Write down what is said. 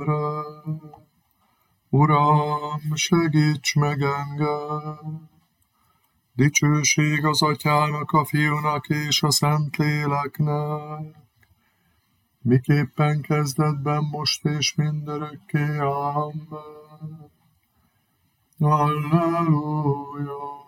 Uram, segíts meg engem! Dicsőség az Atyának, a Fiúnak és a Szentléleknek, miképpen kezdetben, most és mindörökké. Amen. Halleluja!